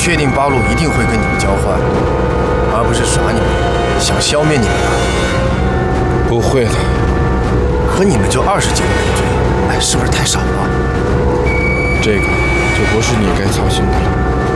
确定八路一定会跟你们交换，而不是耍你们，想消灭你们吧？ 不会的。 可你们就20几个累赘，哎，是不是太少了？ 这个就不是你该操心的了。